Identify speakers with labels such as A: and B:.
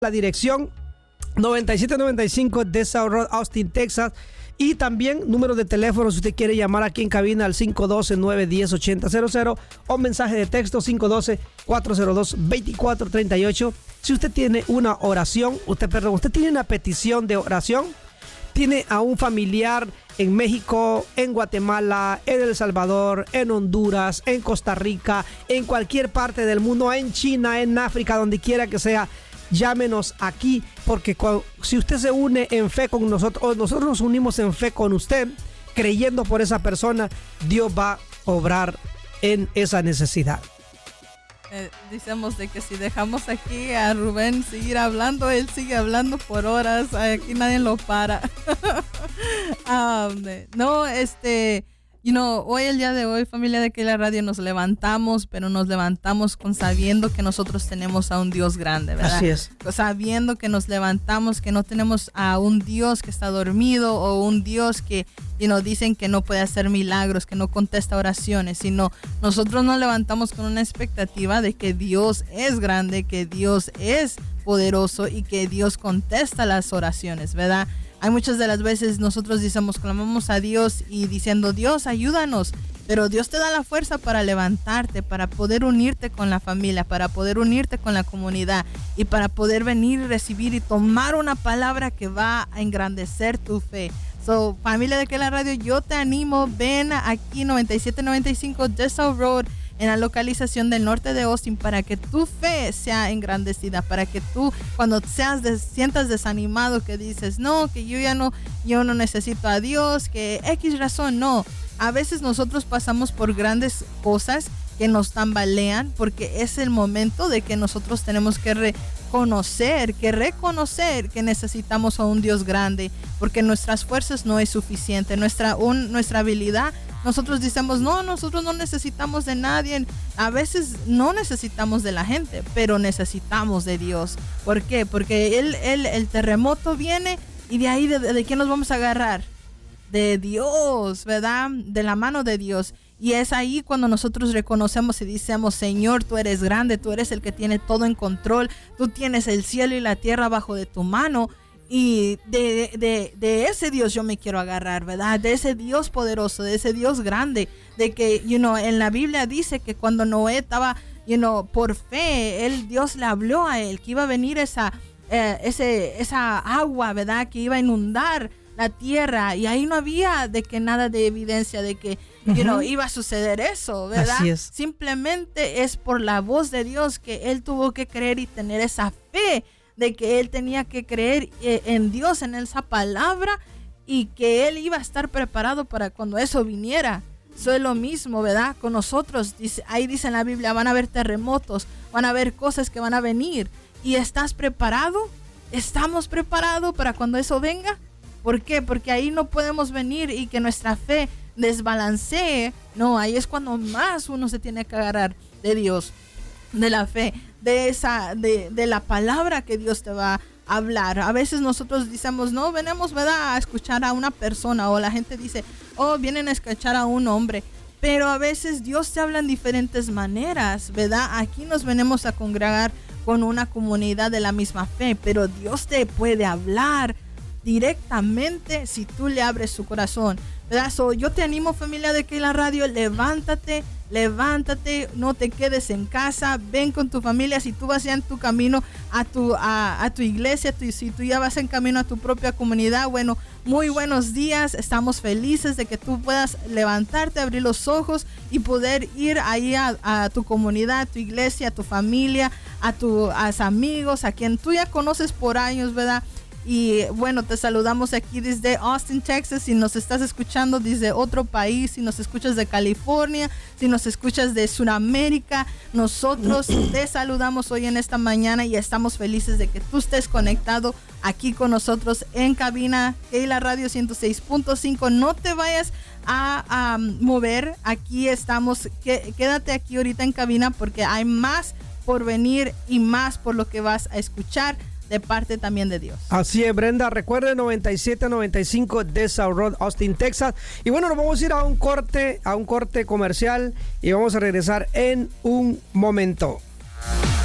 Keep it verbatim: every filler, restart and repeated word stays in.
A: La dirección noventa y siete noventa y cinco Dessau Road, Austin, Texas. Y también número de teléfono si usted quiere llamar aquí en cabina al cinco uno dos, nueve uno cero, ocho cero cero o mensaje de texto cinco uno dos, cuatro cero dos, dos cuatro tres ocho. Si usted tiene una oración, usted, perdón, usted tiene una petición de oración, tiene a un familiar en México, en Guatemala, en El Salvador, en Honduras, en Costa Rica, en cualquier parte del mundo, en China, en África, donde quiera que sea, llámenos aquí, porque cuando, si usted se une en fe con nosotros, o nosotros nos unimos en fe con usted, creyendo por esa persona, Dios va a obrar en esa necesidad.
B: Eh, decimos de que si dejamos aquí a Rubén seguir hablando, él sigue hablando por horas, aquí nadie lo para. um, no, este, you know, hoy, el día de hoy, familia de Que La Radio, nos levantamos, pero nos levantamos con sabiendo que nosotros tenemos a un Dios grande, ¿verdad?
A: Así es.
B: Sabiendo que nos levantamos, que no tenemos a un Dios que está dormido o un Dios que, y nos dicen que no puede hacer milagros, que no contesta oraciones, sino nosotros nos levantamos con una expectativa de que Dios es grande, que Dios es poderoso y que Dios contesta las oraciones, ¿verdad? Hay muchas de las veces nosotros decimos, clamamos a Dios y diciendo, Dios, ayúdanos, pero Dios te da la fuerza para levantarte, para poder unirte con la familia, para poder unirte con la comunidad y para poder venir y recibir y tomar una palabra que va a engrandecer tu fe. So, familia de Que La Radio, yo te animo, ven aquí noventa y siete noventa y cinco Dessau Road, en la localización del norte de Austin, para que tu fe sea engrandecida, para que tú, cuando seas de, sientas desanimado, que dices, no, que yo ya no, yo no necesito a Dios, que X razón, no. A veces nosotros pasamos por grandes cosas que nos tambalean, porque es el momento de que nosotros tenemos que reconocer, que reconocer que necesitamos a un Dios grande, porque nuestras fuerzas no es suficiente, nuestra, un, nuestra habilidad. Nosotros decimos, no, nosotros no necesitamos de nadie. A veces no necesitamos de la gente, pero necesitamos de Dios. ¿Por qué? Porque él, él, el terremoto viene y de ahí, ¿de, de qué nos vamos a agarrar? De Dios, ¿verdad? De la mano de Dios. Y es ahí cuando nosotros reconocemos y decimos, Señor, tú eres grande, tú eres el que tiene todo en control, tú tienes el cielo y la tierra bajo de tu mano. Y de, de, de ese Dios yo me quiero agarrar, ¿verdad? De ese Dios poderoso, de ese Dios grande, de que, you know, en la Biblia dice que cuando Noé estaba, you know, por fe, él, Dios le habló a él, que iba a venir esa, eh, ese, esa agua, ¿verdad? Que iba a inundar la tierra, y ahí no había de que nada de evidencia de que, uh-huh. you know, iba a suceder eso, ¿verdad?
A: Así es.
B: Simplemente es por la voz de Dios que él tuvo que creer y tener esa fe, de que él tenía que creer eh, en Dios, en esa palabra, y que él iba a estar preparado para cuando eso viniera. Eso es lo mismo, ¿verdad? Con nosotros, dice, ahí dice en la Biblia, van a haber terremotos, van a haber cosas que van a venir. ¿Y estás preparado? ¿Estamos preparados para cuando eso venga? ¿Por qué? Porque ahí no podemos venir y que nuestra fe desbalancee. No, ahí es cuando más uno se tiene que agarrar de Dios, de la fe, de esa, de, de la palabra que Dios te va a hablar. A veces nosotros decimos, no, venimos, ¿verdad?, a escuchar a una persona, o la gente dice, oh, vienen a escuchar a un hombre. Pero a veces Dios te habla en diferentes maneras, ¿verdad? Aquí nos venimos a congregar con una comunidad de la misma fe, pero Dios te puede hablar directamente si tú le abres su corazón, ¿verdad? So, yo te animo, familia de Que La Radio, levántate, levántate, no te quedes en casa, ven con tu familia. Si tú vas ya en tu camino a tu, a, a tu iglesia, tu, si tú ya vas en camino a tu propia comunidad, bueno, muy buenos días, estamos felices de que tú puedas levantarte, abrir los ojos y poder ir ahí a, a tu comunidad, a tu iglesia, a tu familia, a tus amigos, a quien tú ya conoces por años, ¿verdad? Y bueno, te saludamos aquí desde Austin, Texas. Si nos estás escuchando desde otro país, si nos escuchas de California, si nos escuchas de Sudamérica, nosotros te saludamos hoy en esta mañana y estamos felices de que tú estés conectado aquí con nosotros en cabina Que La Radio ciento seis punto cinco. No te vayas a, a mover, aquí estamos, que, quédate aquí ahorita en cabina porque hay más por venir y más por lo que vas a escuchar de parte también de Dios.
A: Así es, Brenda. Recuerde, noventa y siete noventa y cinco Dessau Road, Austin, Texas. Y bueno, nos vamos a ir a un corte, a un corte comercial y vamos a regresar en un momento.